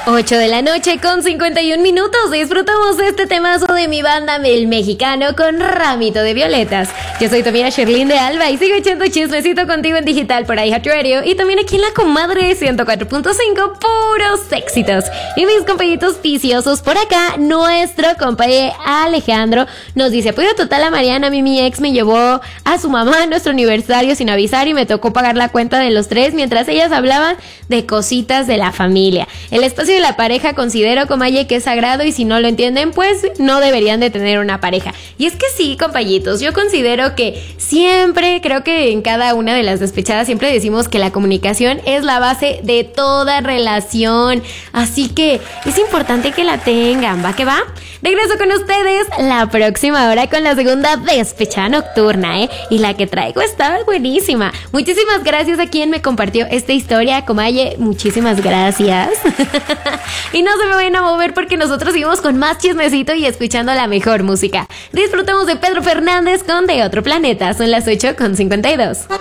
8 de la noche con 51 minutos. Disfrutamos de este temazo de mi banda El Mexicano con Ramito de Violetas. Yo soy tu amiga Sherlyn de Alba y sigo echando chismecito contigo en digital por iHeartRadio y también aquí en La Comadre 104.5, puros éxitos. Y mis compañitos viciosos por acá, nuestro compañero Alejandro nos dice: apoyo total a Mariana, a mí mi ex me llevó a su mamá a nuestro aniversario sin avisar y me tocó pagar la cuenta de los tres mientras ellas hablaban de cositas de la familia. El espacio de la pareja considero, comaye, que es sagrado y si no lo entienden, pues no deberían de tener una pareja. Y es que sí, compañitos, yo considero que siempre, creo que en cada una de las despechadas siempre decimos que la comunicación es la base de toda relación, así que es importante que la tengan, ¿va que va? Regreso con ustedes la próxima hora con la segunda despechada nocturna, y la que traigo está buenísima. Muchísimas gracias a quien me compartió esta historia, comaye, muchísimas gracias. Y no se me vayan a mover porque nosotros seguimos con más chismecito y escuchando la mejor música. Disfrutamos de Pedro Fernández con De Otro Planeta. Son las 8:52.